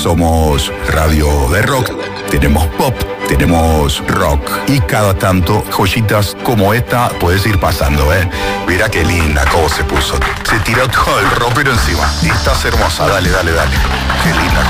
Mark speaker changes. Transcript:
Speaker 1: somos radio de rock, tenemos pop, tenemos rock y cada tanto joyitas como esta puedes ir pasando, ¿eh? Mira qué linda cómo se puso. Se tiró todo el ropero encima. Y estás hermosa, dale. Qué linda.